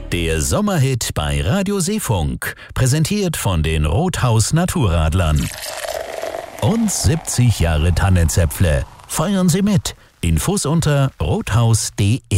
Der Sommerhit bei Radio Seefunk, präsentiert von den Rothaus Naturradlern. Und 70 Jahre Tannenzäpfle. Feiern Sie mit. Infos unter rothaus.de